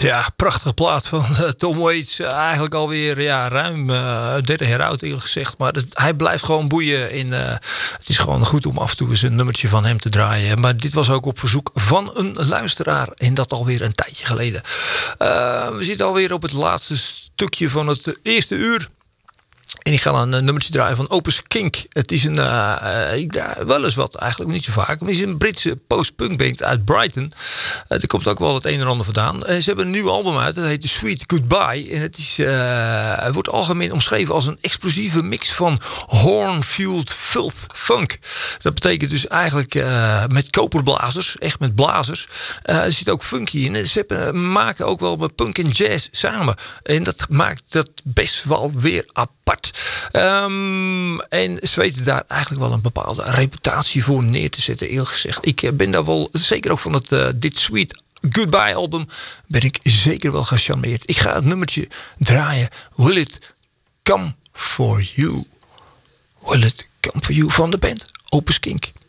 Ja, prachtige plaat van Tom Waits. Eigenlijk alweer ruim 30 jaar oud eerlijk gezegd. Maar hij blijft gewoon boeien. Het is gewoon goed om af en toe eens een nummertje van hem te draaien. Maar dit was ook op verzoek van een luisteraar. En dat alweer een tijdje geleden. We zitten alweer op het laatste stukje van het eerste uur. En ik ga een nummertje draaien van Opus Kink. Het is wel eens wat, eigenlijk niet zo vaak. Het is een Britse post-punk band uit Brighton. Er komt ook wel het een en ander vandaan. Ze hebben een nieuw album uit, dat heet The Sweet Goodbye. En het wordt algemeen omschreven als een explosieve mix van horn-fueled filth funk. Dat betekent dus eigenlijk met koperblazers, echt met blazers. Er zit ook funky in. Ze maken ook wel met punk en jazz samen. En dat maakt dat best wel weer apart. En ze weten daar eigenlijk wel een bepaalde reputatie voor neer te zetten, eerlijk gezegd. Ik ben daar wel, zeker ook van dit Sweet Goodbye album, ben ik zeker wel gecharmeerd. Ik ga het nummertje draaien. Will It Come For You? Will It Come For You van de band Opus Kink.